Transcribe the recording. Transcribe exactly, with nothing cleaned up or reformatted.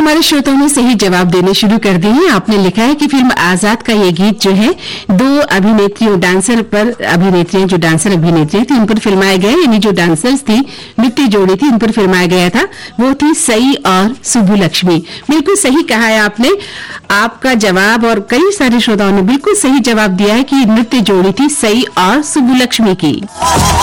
हमारे श्रोताओं ने सही जवाब देने शुरू कर दिए हैं। आपने लिखा है कि फिल्म आजाद का ये गीत जो है दो अभिनेत्रियों डांसर पर अभिनेत्रियां जो डांसर अभिनेत्रियां थी उन पर फिल्माया गया, यानी जो डांसर्स थी, नृत्य जोड़ी थी, उन पर फिल्माया गया था। वो थी सई और सुब्बुलक्ष्मी। बिल्कुल सही कहा है आपने। आपका जवाब और कई सारे श्रोताओं ने बिल्कुल सही जवाब दिया है कि नृत्य जोड़ी थी सई और सुब्बुलक्ष्मी की।